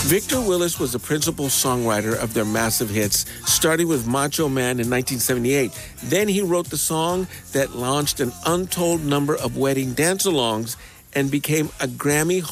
Victor Willis was the principal songwriter of their massive hits, starting with Macho Man in 1978. Then he wrote the song that launched an untold number of wedding dance-alongs and became a Grammy